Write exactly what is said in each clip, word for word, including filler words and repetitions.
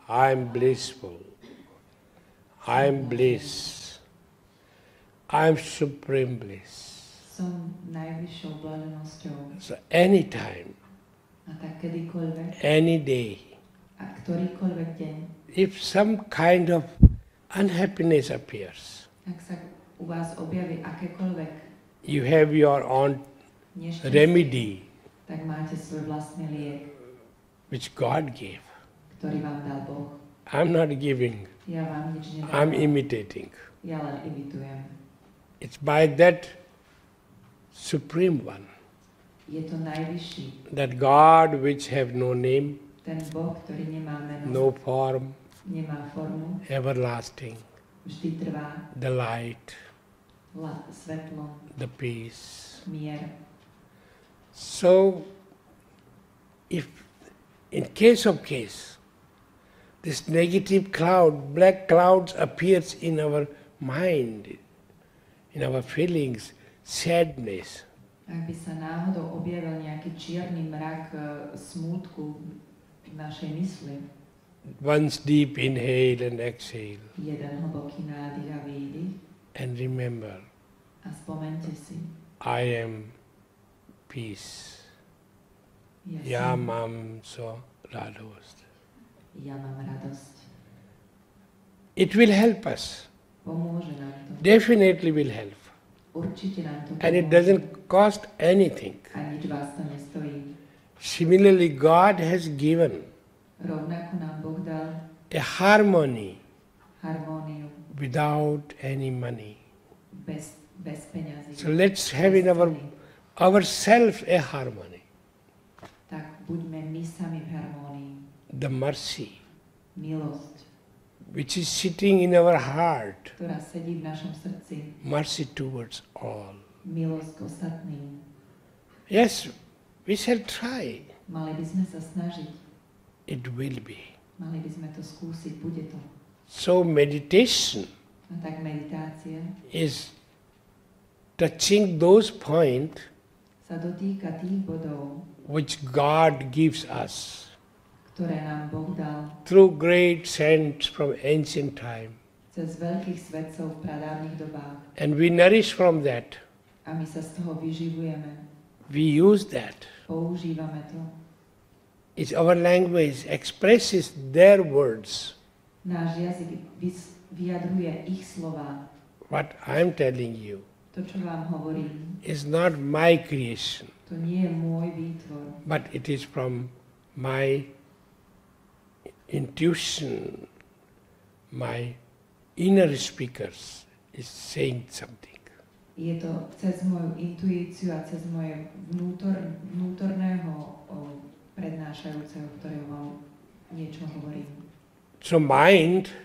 I am blissful. I am bliss. I am supreme bliss. Som najvyššou blaženosťou. So anytime, A tak kedykoľvek, any day, a ktorýkoľvek deň, if some kind of unhappiness appears, ak sa u vás objaví akékoľvek you have your own nešťastie, remedy, tak máte svoj vlastný liek, which God gave. ktorý vám dal Boh. I'm not giving, Ja vám nič nedávam. I'm imitating. Ja len imitujem. It's by that Supreme One, Je to najvyšší, that God which have no name, ten Boh, ktorý nemá meno, no form, nemá formu, everlasting, vždy trvá, the light, la, svetlo, the peace. mier. So, if in case of case, this negative cloud, black clouds appears in our mind, in our feelings, sadness, Ak by sa náhodou objavil nejaký čierny mrak e, smútku v našej mysli, once deep inhale and exhale, jeden hlboký nádych a výdych, and remember, a spomente si, I am peace. ja Ja som, mám so radost. ja mám radosť. It will help us. Pomôže nám to. Definitely will help. Určite nám to And it pomôže. doesn't cost anything. A nič vás to nestojí. Similarly, God has given Rovnako nám Boh dal a harmony harmóniu without any money. bez, bez peňazí. So let's have in our ourselves a harmony. Tak buďme my sami v harmónii. The mercy Milosť, which is sitting in our heart, ktorá sedí v našom srdci. mercy towards all. Milosť k ostatným. Yes, we shall try. Mali by sme sa snažiť. It will be. Mali by sme to skúsiť. Bude to. So meditation A tak meditácia is touching those points sa dotýka tých bodov, which God gives us ktoré nám Boh dal through great saints from ancient time. cez veľkých svetcov v pradávnych dobách. And we nourish from that. A my sa z toho vyživujeme. We use that. Používame to. It's our language expresses their words. Náš jazyk vys- vyjadruje ich slova. What I'm telling you To, čo vám hovorím, is not my creation, to nie je môj výtvor, but it is from my intuition, my inner speakers is saying something. je to cez moju intuíciu a cez moje vnútor, vnútorného o, prednášajúceho, ktorého vám niečo hovorím. So mind,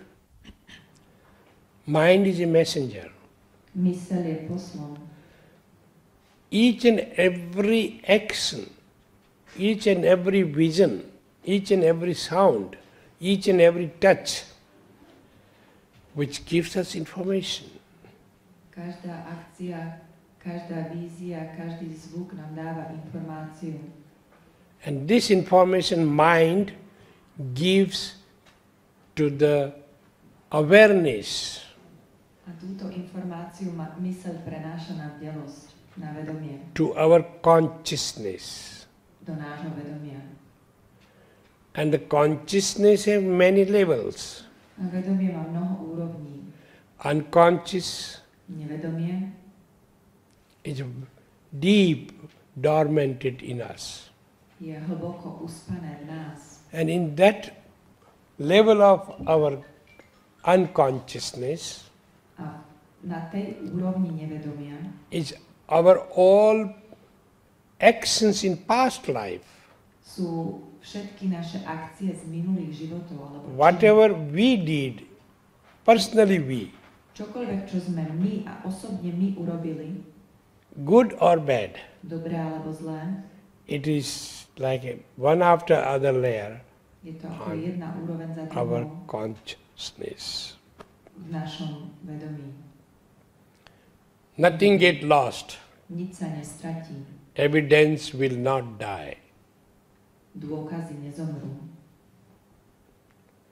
mind is a messenger. Myseľ je poslom. Each and every action, each and every vision, each and every sound, each and every touch, which gives us information. Každá akcia, každá vízia, každý zvuk nám dáva informáciu. And this information mind gives to the awareness. A túto informáciu ma myseľ prenáša na bdelosť, na vedomie, To our consciousness. do nášho vedomia. And the consciousness have many levels. A vedomie má mnoho úrovní. Unconscious Nevedomie is deep dormanted in us. je hlboko uspané v nás. And in that level of our unconsciousness A na tej úrovni nevedomia is our all actions in past life. sú všetky naše akcie z minulých životov, alebo činy. Whatever we did, personally we, Čokoľvek, čo sme my a osobne my urobili, good or bad, dobré alebo zlé, it is like a one after other layer, je to ako jedna úroveň za our druhou consciousness. v našom vedomí. Nothing get lost. Nič sa nestratí. Evidence will not die. Dôkazy nezomrú.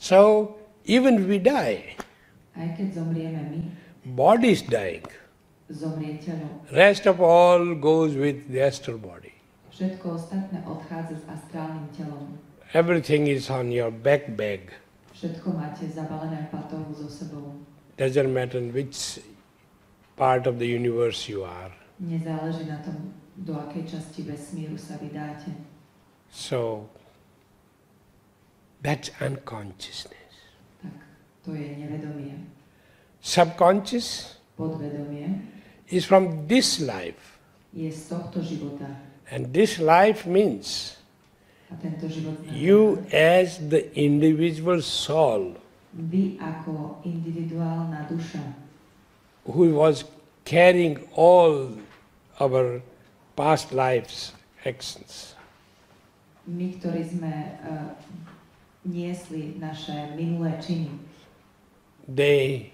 So even we die, Aj keď zomrieme my, body is dying. zomrie telo. Rest of all goes with the astral body. Všetko ostatné odchádza s astrálnym telom. Everything is on your back bag. Všetko máte zabalené v batohu so sebou. Doesn't matter in which part of the universe you are. Nezáleží na tom, do akej časti vesmíru sa vydáte. So that's unconsciousness. Tak to je nevedomie. Subconscious Podvedomie is from this life. je z tohto života. And this life means A tento život znamená, you as the individual soul vy ako individuálna duša, who was carrying all our past lives' actions. my, ktorí sme uh, niesli naše minulé činy, They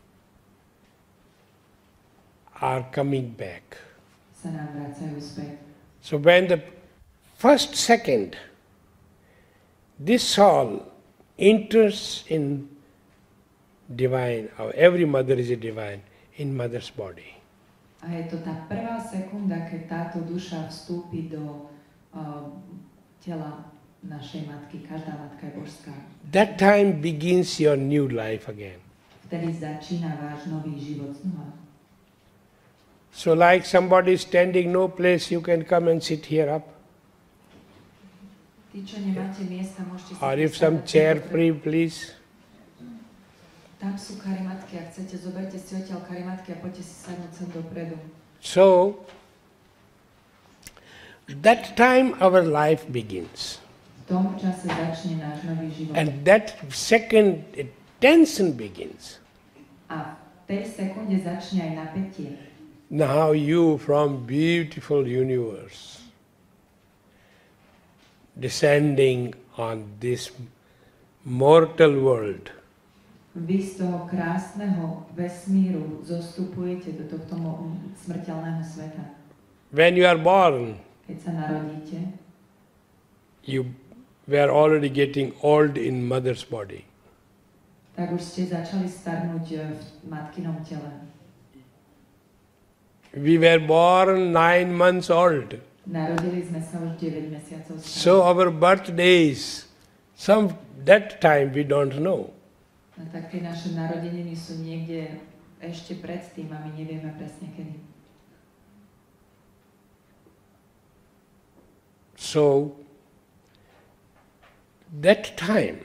are coming back. sa nám vracajú späť. So when the first second this soul enters in divine, or every mother is a divine, in mother's body. A je to tá prvá sekunda, keď táto duša vstúpi do uh, tela našej matky. Každá matka je božská. That time begins your new life again. Vtedy začína váš nový život znova. So like somebody standing no place, you can come and sit here up. Tí, čo nemáte miesta, môžete sa Or if some chair free, please. Tam sú karimatky, ak chcete, zoberte si odtiaľ karimatky a poďte si sadnúť sem dopredu. So, that time our life begins. V tom čase začne náš nový život. And that second tension begins. A v tej sekunde začne aj napätie. Now you from beautiful universe descending on this mortal world. Vy z toho krásneho vesmíru zostupujete do tohto mo- smrteľného sveta. When you are born, Keď sa narodíte, you were already getting old in mother's body. tak už ste začali starnúť v matkinom tele. We were born nine months old. Narodili sme sa už deväť mesiacov So staré. our birthdays, some that time we don't know. A tak tie naše narodeniny sú niekde ešte predtým a my nevieme presne kedy. So that time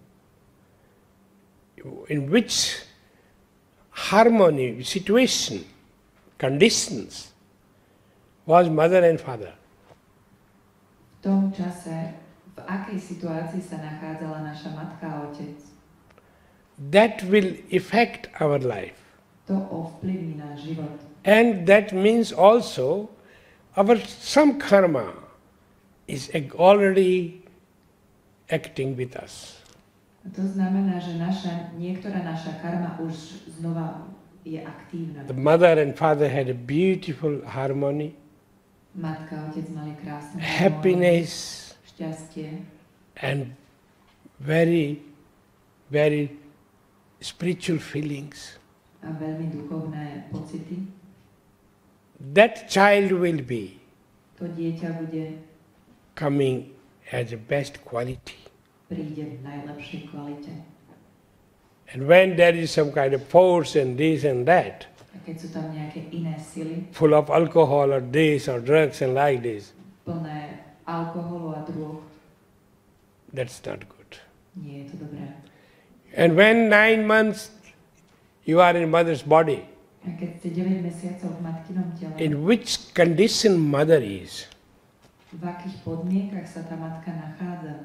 in which harmony, situation, conditions was mother and father. V tom čase, v akej situácii sa nachádzala naša matka a otec, That will affect our life. to ovplyvní náš život. And that means also our some karma is ag- already acting with us. A to znamená, že naša, niektorá naša karma už znova je aktívna. The mother and father had a beautiful harmony, Matka a otec mali krásne happiness, šťastie and very, very spiritual feelings. a veľmi duchovné pocity. That child will be To dieťa bude, coming as a best quality. príde v najlepšej kvalite. And when there is some kind of force and this and that, A keď sú tam nejaké iné sily, full of alcohol or this or drugs and like this, plné alkoholu a drog, that's not good. nie je to dobré. And when nine months you are in mother's body, A keď ste deväť mesiacov v matkinom tele, in which condition mother is, v akých podmienkach sa tá matka nachádza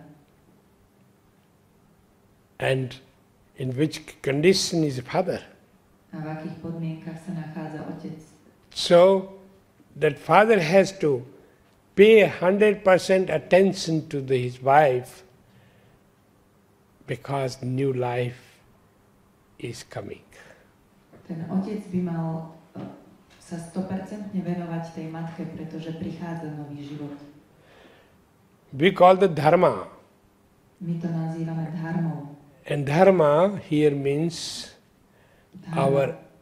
and in which condition is father. a v akých podmienkach sa nachádza otec. So that father has to pay one hundred percent attention to the, his wife because new life is coming. Ten otec by mal uh, sa sto percent venovať tej matke, pretože prichádza nový život. We call the dharma My to nazývame dharmou. And dharma here means Dharma our